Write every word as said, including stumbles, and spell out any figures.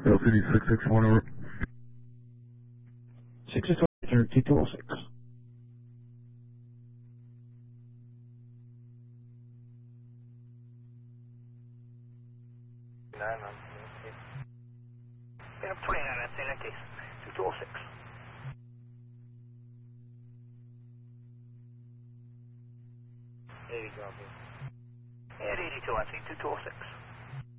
L C D six six one over. six six one, T two oh six. nine, I'm Pick up twenty-nine, that's in that case. two two oh six. eighty, copy. At eighty-two, I see, two two oh six.